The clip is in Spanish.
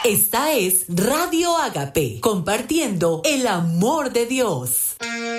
Esta es Radio Agape, compartiendo el amor de Dios.